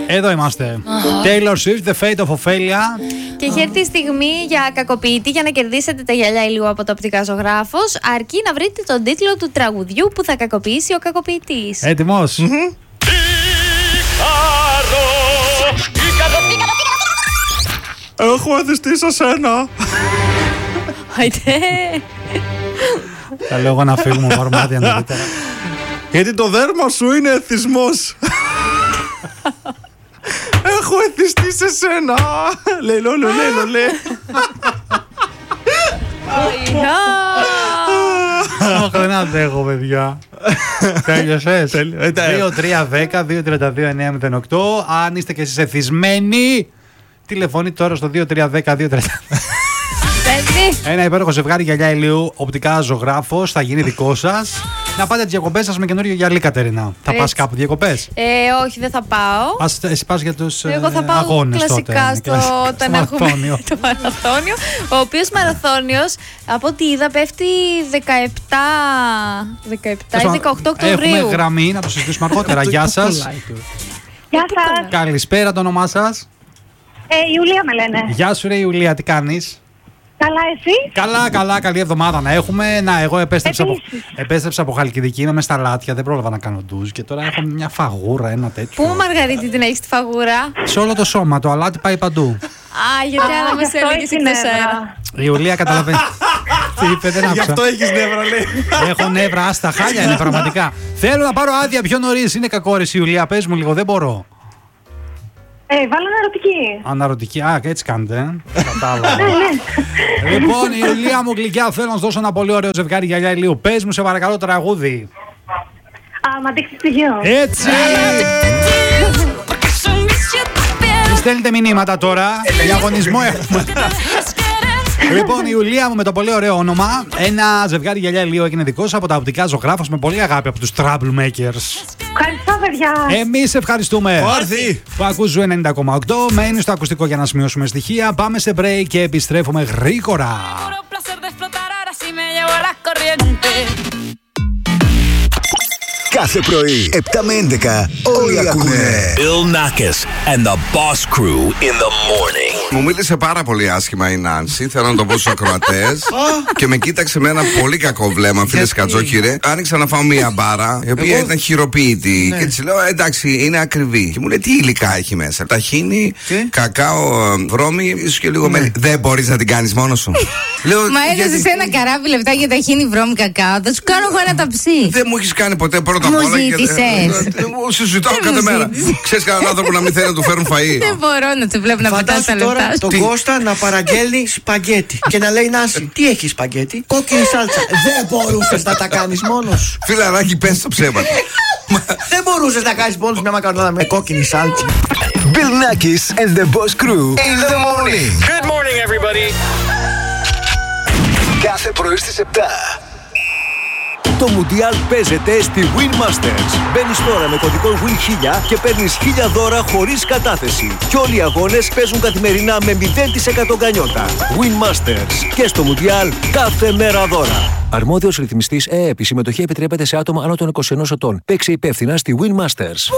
Εδώ είμαστε. Taylor Swift, The Fate of Ophelia. Και έχει έρθει η στιγμή για κακοποιητή για να κερδίσετε τα γυαλιά ηλίου από το Οπτικά Ζωγράφος. Αρκεί να βρείτε τον τίτλο του τραγουδιού που θα κακοποιήσει ο κακοποιητής. Έτοιμος? Έχω εθιστεί σε σένα. Θα λέω εγώ να φύγουμε φορμάτια νωρίτερα. Γιατί το δέρμα σου είναι εθισμός. Έχω εθιστεί σε σένα. Λε. Δεν αντέχω, παιδιά. Τέλειωσες? 2-3-10-2-32-9-08. Αν είστε και εσείς εθισμένοι, τηλεφωνείτε τώρα στο 2-3-10-2-32. Ένα υπέροχο ζευγάρι γυαλιά ηλίου Οπτικά Ζωγράφος θα γίνει δικό σας. Να πάτε τις διακοπές σας με καινούριο γυαλί, Κατερίνα. Θα πας κάπου διακοπές? Όχι, δεν θα πάω. Εσύ πας για τους αγώνες? Εγώ θα πάω κλασικά όταν έχουμε το μαραθώνιο. Ο οποίος μαραθώνιος, από ό,τι είδα, πέφτει 17 ή 18 Οκτωβρίου. Έχουμε γραμμή να το συζητήσουμε αργότερα. Γεια σας. Γεια σας. Καλησπέρα, το όνομά σας? Ιουλία με λένε. Γεια σου ρε Ιουλία, τι κάνεις? Καλά, εσύ? Καλά, καλή εβδομάδα να έχουμε. Να, εγώ επέστρεψα από Χαλκιδική, είμαι μες στα Λάτια, δεν πρόλαβα να κάνω ντουζ και τώρα έχω μια φαγούρα, ένα τέτοιο. Πού, Μαργαρίτη, την έχεις τη φαγούρα? Σε όλο το σώμα, το αλάτι πάει παντού. Γιατί άρα μας έλεγες εκτός αέρα. Η Ιουλία καταλαβαίνει. Τι είπε, δεν άκουσα. Γι' αυτό έχεις νεύρα, λέει. Έχω νεύρα, άστα χάλια είναι πραγματικά. Θέλω να πάρω άδεια πιο νωρίς, είναι κακόρης η Ιουλία, πες μου λίγο, δεν μπορώ. Βάλω αναρωτική. Αναρωτική, έτσι κάνετε. Κατάλαβα. Λοιπόν, η Ιουλία μου γλυκιά, θέλω να σου δώσω ένα πολύ ωραίο ζευγάρι γυαλιά ηλίου. Πες μου σε παρακαλώ τραγούδι. Μ' δείξει στοιχείο. Έτσι! Στέλνετε μηνύματα τώρα. Διαγωνισμό έχουμε. Λοιπόν, η Ιουλία μου με το πολύ ωραίο όνομα. Ένα ζευγάρι γυαλιά ηλίου έγινε δικός από τα Οπτικά Ζωγράφος με πολύ αγάπη από τους Troublemakers. Ευχαριστώ, παιδιά. Εμείς ευχαριστούμε. Όρθι. Που ακούς Ζου 90,8. Μένει στο ακουστικό για να σημειώσουμε στοιχεία. Πάμε σε break και επιστρέφουμε γρήγορα. Κάθε πρωί, 7 με 11, όλοι ακούνε Bill Nackis and the Boss Crew in the morning. Μου μίλησε πάρα πολύ άσχημα η Νάνση, θέλω να το πω στους ακροατές. Και με κοίταξε με ένα πολύ κακό βλέμμα, φίλε Σκατζόχυρε. Άνοιξα να φάω μία μπάρα, η οποία ήταν χειροποίητη. Και της λέω, εντάξει, είναι ακριβή. Και μου λέει, τι υλικά έχει μέσα? Ταχίνι, κακάο, βρώμη, ίσως και λίγο μέλι. Δεν μπορείς να την κάνεις μόνος σου? Μα έδωσες ένα καράβι λεπτά για ταχίνι, βρώμη, κακάο. Θα σου κάνω εγώ ένα ταψί. Δεν μου έχεις κάνει ποτέ πρώτα απ' Μου όλα. ζήτησες. Σου ζητάω κάθε μέρα. Ξέρεις κανέναν άνθρωπο να μην θέλει να του φέρουν φαΐ? Δεν μπορώ να σε βλέπω να πετάς τα λεπτά. Τον Κώστα να παραγγέλνει σπαγκέτι και να λέει, Νάση, τι έχει σπαγκέτι? Κόκκινη σάλτσα. Δεν μπορούσες να τα κάνεις μόνος? Φιλαράκι, πες το ψέμα. Δεν μπορούσες να κάνεις μόνος μια μακαρονάδα με κόκκινη σάλτσα? Bill Nackis and the Boss Crew in the morning. Good morning, everybody. Κάθε πρωί στις 7. Το Μουντιάλ παίζεται στη Win Masters. Μπαίνεις τώρα με κωδικό WIN1000 και παίρνεις 1000 δώρα χωρίς κατάθεση. Και όλοι οι αγώνες παίζουν καθημερινά με 0% γκανιότα. Win Masters. Και στο Μουντιάλ κάθε μέρα δώρα. Αρμόδιος ρυθμιστής ΕΕΠ. Η συμμετοχή επιτρέπεται σε άτομα άνω των 21 ετών. Παίξε υπεύθυνα στη Win Masters.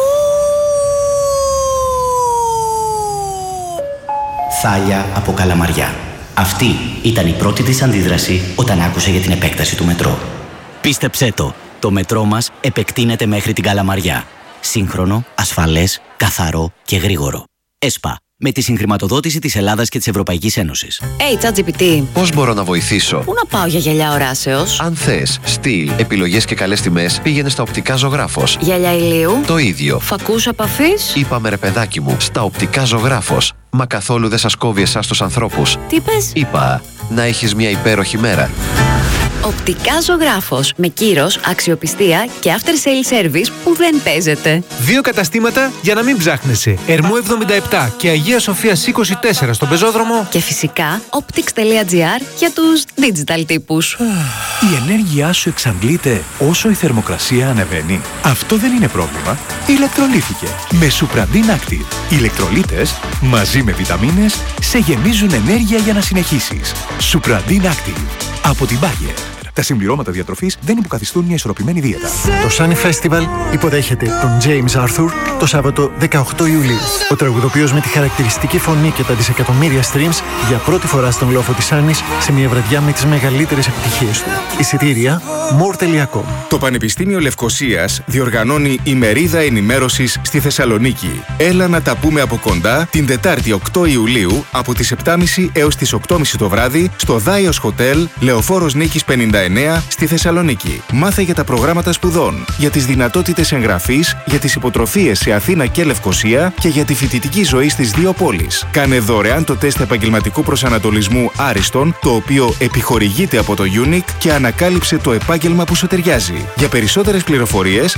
Θάλια από Καλαμαριά. Αυτή ήταν η πρώτη της αντίδραση όταν άκουσε για την επέκταση του μετρό. Πίστεψέ το μετρό μας επεκτείνεται μέχρι την Καλαμαριά. Σύγχρονο, ασφαλές, καθαρό και γρήγορο. ΕΣΠΑ. Με τη συγχρηματοδότηση της Ελλάδας και της Ευρωπαϊκής Ένωσης. ChatGPT. Πώς μπορώ να βοηθήσω? Πού να πάω για γυαλιά οράσεως? Αν θες στυλ, επιλογές και καλές τιμές, πήγαινε στα Οπτικά Ζωγράφος. Γυαλιά ηλίου. Το ίδιο. Φακούς επαφής. Είπαμε ρε παιδάκι μου, στα Οπτικά Ζωγράφος. Μα καθόλου δεν σας κόβει εσάς τους ανθρώπους. Τι είπες? Είπα, να έχεις μια υπέροχη μέρα. Οπτικά Ζωγράφος. Με κύρος, αξιοπιστία και after sale service που δεν παίζεται. 2 καταστήματα για να μην ψάχνεσαι. Ερμού 77 και Αγία Σοφίας 24 στον πεζόδρομο. Και φυσικά optics.gr για τους digital τύπους. Η ενέργειά σου εξαντλείται όσο η θερμοκρασία ανεβαίνει. Αυτό δεν είναι πρόβλημα. Ηλεκτρολύθηκε με Supradin Active. Οι ηλεκτρολίτες μαζί με βιταμίνες σε γεμίζουν ενέργεια για να συνεχίσεις. Supradin Active από την Bayer. Τα συμπληρώματα διατροφής δεν υποκαθιστούν μια ισορροπημένη δίαιτα. Το Sunny Festival υποδέχεται τον James Arthur το Σάββατο 18 Ιουλίου. Ο τραγουδοποιός με τη χαρακτηριστική φωνή και τα δισεκατομμύρια streams για πρώτη φορά στον λόφο της Άννης σε μια βραδιά με τις μεγαλύτερες επιτυχίες του. Εισιτήρια more.com. Το Πανεπιστήμιο Λευκωσίας διοργανώνει ημερίδα ενημέρωσης στη Θεσσαλονίκη. Έλα να τα πούμε από κοντά την Τετάρτη 8 Ιουλίου από τις 7.30 έως τις 8.30 το βράδυ στο Δάιος Χοτέλ, Λεωφόρος Νίκης 59 στη Θεσσαλονίκη. Μάθε για τα προγράμματα σπουδών, για τις δυνατότητες εγγραφής, για τις υποτροφίες σε Αθήνα και Λευκωσία και για τη φοιτητική ζωή στις δύο πόλεις. Κάνε δωρεάν το τεστ επαγγελματικού προσανατολισμού Άριστον, το οποίο επιχορηγείται από το UNIC και ανακάλυψε το επάγγελμα που σου ταιριάζει. Για περισσότερες πληροφορίες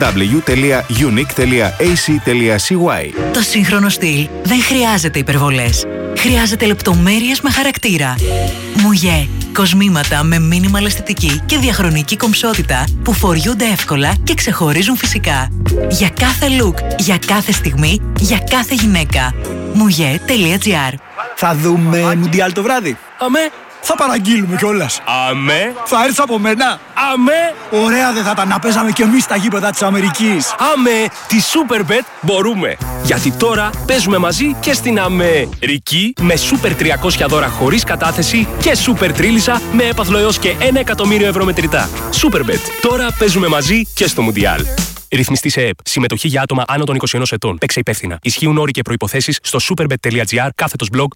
www.unic.ac.cy. Το σύγχρονο στυλ δεν χρειάζεται υπερβολές. Χρειάζεται λεπτομέρειες με χαρακτήρα. Μουγέ. Κοσμήματα με μίνιμαλ αισθητική και διαχρονική κομψότητα που φοριούνται εύκολα και ξεχωρίζουν φυσικά. Για κάθε look, για κάθε στιγμή, για κάθε γυναίκα. Mouje.gr. Θα δούμε Μουντιάλ το βράδυ. Αμέ. Θα παραγγείλουμε κιόλας. Αμέ. Θα έρθεις από μένα. Αμέ. Ωραία δεν θα ήταν να παίζαμε κι εμείς στα γήπεδα της Αμερικής. Αμέ. Τη Superbet μπορούμε. Γιατί τώρα παίζουμε μαζί και στην Αμερική με Super 300 δώρα χωρίς κατάθεση και Super Τρίλισσα με έπαθλο έως και 1 εκατομμύριο ευρώ μετρητά. Superbet. Τώρα παίζουμε μαζί και στο Μουντιάλ. Ρυθμιστή σε ΕΕΠ. Συμμετοχή για άτομα άνω των 21 ετών. Παίξε υπεύθυνα. Ισχύουν όροι και προϋποθέσεις στο superbet.gr/blog/όροι.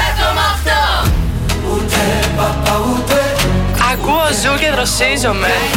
Ακούω Ζου και δροσίζομαι.